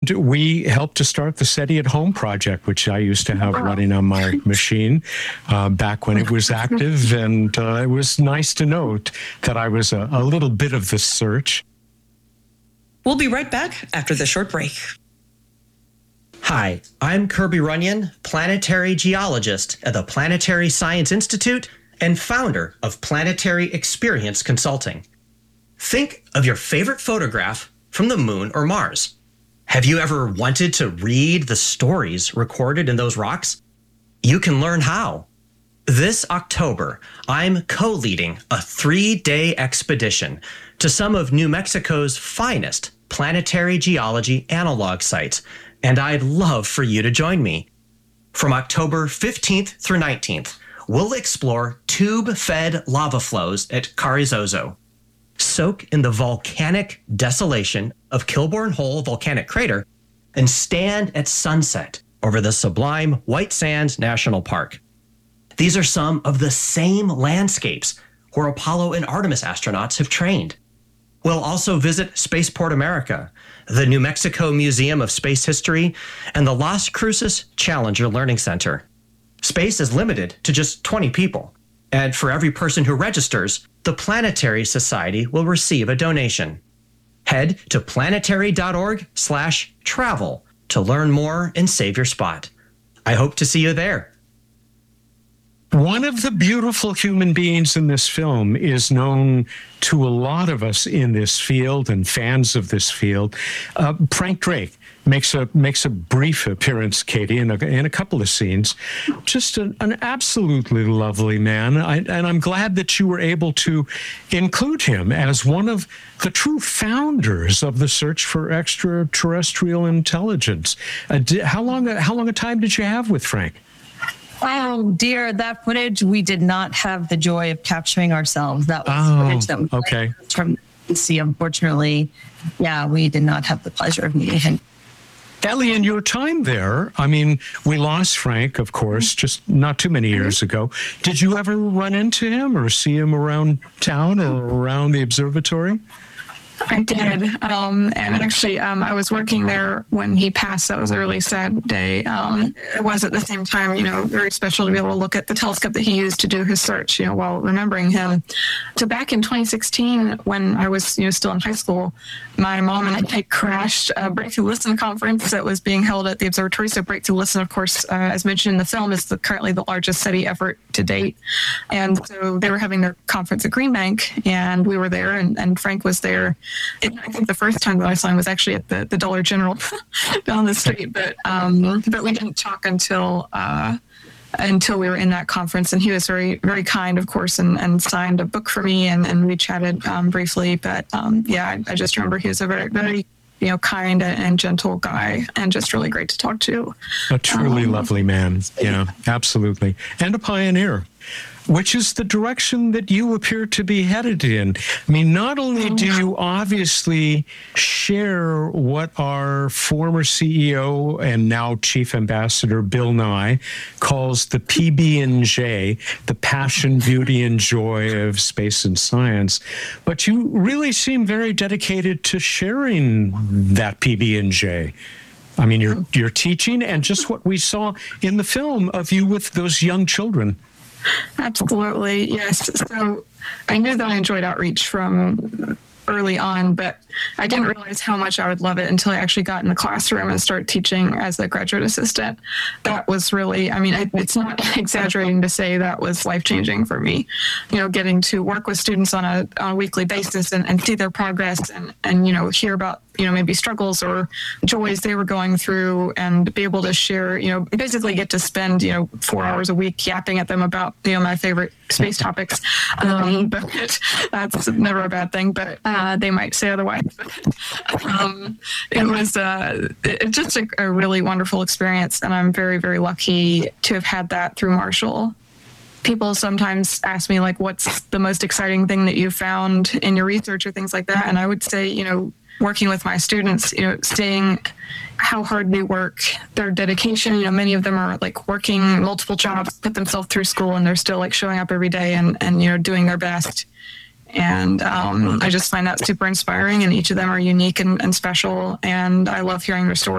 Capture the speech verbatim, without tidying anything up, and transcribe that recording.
And we helped to start the SETI at Home project, which I used to have running on my machine uh, back when it was active. And uh, it was nice to note that I was a, a little bit of the search. We'll be right back after the short break. Hi, I'm Kirby Runyon, planetary geologist at the Planetary Science Institute and founder of Planetary Experience Consulting. Think of your favorite photograph from the moon or Mars. Have you ever wanted to read the stories recorded in those rocks? You can learn how. This October, I'm co-leading a three-day expedition to some of New Mexico's finest planetary geology analog sites, and I'd love for you to join me. From October fifteenth through nineteenth, we'll explore tube-fed lava flows at Carrizozo, soak in the volcanic desolation of Kilbourne Hole Volcanic Crater, and stand at sunset over the sublime White Sands National Park. These are some of the same landscapes where Apollo and Artemis astronauts have trained. We'll also visit Spaceport America, the New Mexico Museum of Space History, and the Las Cruces Challenger Learning Center. Space is limited to just twenty people, and for every person who registers, the Planetary Society will receive a donation. Head to planetary.org slash travel to learn more and save your spot. I hope to see you there. One of the beautiful human beings in this film is known to a lot of us in this field and fans of this field. Uh, Frank Drake makes a makes a brief appearance, Katie, in a, in a couple of scenes. Just an, an absolutely lovely man, I, and I'm glad that you were able to include him as one of the true founders of the search for extraterrestrial intelligence. Uh, did, how long how long a time did you have with Frank? Oh, dear, that footage, we did not have the joy of capturing ourselves. That was oh, footage that was okay. from the sea, unfortunately. Yeah, we did not have the pleasure of meeting him. Ellie, in your time there, I mean, we lost Frank, of course, just not too many years ago. Did you ever run into him or see him around town or around the observatory? I did. Um, and actually, um, I was working there when he passed. That was a really sad day. Um, it was at the same time, you know, very special to be able to look at the telescope that he used to do his search, you know, while remembering him. So back in twenty sixteen, when I was, you know, still in high school, my mom and I crashed a Breakthrough Listen conference that was being held at the observatory. So Breakthrough Listen, of course, uh, as mentioned in the film, is the, currently the largest SETI effort to date. And so they were having their conference at Green Bank, and we were there, and, and Frank was there. It, I think the first time that I saw him was actually at the, the Dollar General down the street, but um, but we didn't talk until uh, until we were in that conference, and he was very very kind, of course, and, and signed a book for me, and, and we chatted um, briefly. But um, yeah, I, I just remember he was a very very you know kind and gentle guy, and just really great to talk to. A truly um, lovely man, yeah, absolutely, and a pioneer, which is the direction that you appear to be headed in. I mean, not only do you obviously share what our former C E O and now Chief Ambassador Bill Nye calls the P B and J, the passion, beauty, and joy of space and science, but you really seem very dedicated to sharing that P B and J. I mean, you're, you're teaching, and just what we saw in the film of you with those young children. Absolutely, yes. So I knew that I enjoyed outreach from early on, but I didn't realize how much I would love it until I actually got in the classroom and started teaching as a graduate assistant. That was really, I mean, it's not exaggerating to say that was life-changing for me. You know, getting to work with students on a, on a weekly basis and, and see their progress and, and, you know, hear about, you know, maybe struggles or joys they were going through, and be able to share, you know, basically get to spend, you know, four hours a week yapping at them about, you know, my favorite space topics. Um, but that's never a bad thing, but uh, they might say otherwise. um, it was uh, it, just a, a really wonderful experience, and I'm very, very lucky to have had that through Marshall. People sometimes ask me, like, what's the most exciting thing that you found in your research or things like that, and I would say, you know, working with my students, you know, seeing how hard they work, their dedication. You know, many of them are like working multiple jobs, put themselves through school, and they're still like showing up every day and, and you know, doing their best. And um, I just find that super inspiring, and each of them are unique and, and special. And I love hearing their stories.